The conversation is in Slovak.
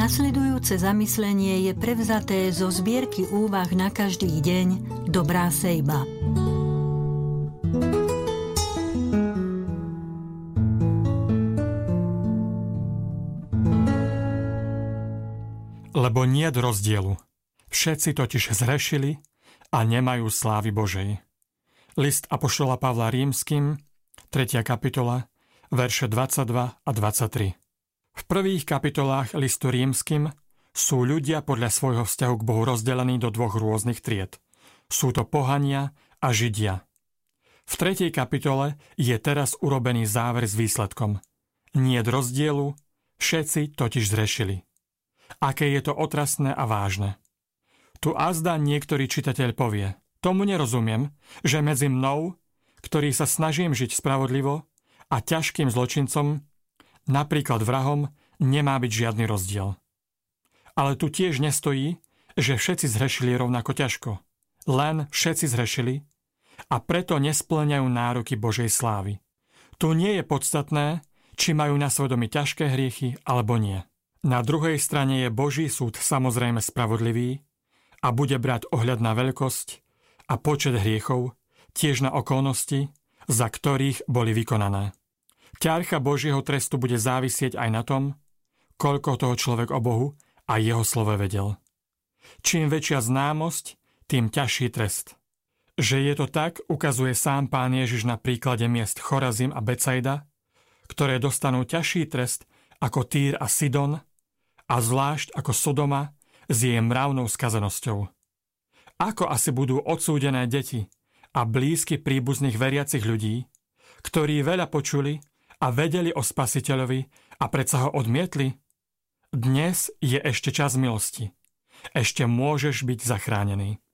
Nasledujúce zamyslenie je prevzaté zo zbierky úvah na každý deň Dobrá sejba. Lebo niet rozdielu. Všetci totiž zhrešili a nemajú slávy Božej. List apoštola Pavla Rímskym, 3. kapitola, verše 22 a 23. V prvých kapitolách listu Rímskym sú ľudia podľa svojho vzťahu k Bohu rozdelení do dvoch rôznych tried. Sú to pohania a Židia. V 3. kapitole je teraz urobený záver s výsledkom. Niet rozdielu, všetci totiž zhrešili. Aké je to otrasné a vážne. Tu azda niektorý čitateľ povie: tomu nerozumiem, že medzi mnou, ktorý sa snažím žiť spravodlivo, a ťažkým zločincom, napríklad vrahom, nemá byť žiadny rozdiel. Ale tu tiež nestojí, že všetci zhrešili rovnako ťažko. Len všetci zhrešili a preto nespĺňajú nároky Božej slávy. Tu nie je podstatné, či majú na svedomí ťažké hriechy alebo nie. Na druhej strane je Boží súd samozrejme spravodlivý a bude brať ohľad na veľkosť a počet hriechov, tiež na okolnosti, za ktorých boli vykonané. Ťarcha Božieho trestu bude závisieť aj na tom, koľko toho človek o Bohu a jeho slove vedel. Čím väčšia známosť, tým ťažší trest. Že je to tak, ukazuje sám Pán Ježiš na príklade miest Chorazim a Betsaida, ktoré dostanú ťažší trest ako Týr a Sidon a zvlášť ako Sodoma s jej mravnou skazenosťou. Ako asi budú odsúdené deti a blízky príbuzných veriacich ľudí, ktorí veľa počuli a vedeli o Spasiteľovi a predsa ho odmietli? Dnes je ešte čas milosti. Ešte môžeš byť zachránený.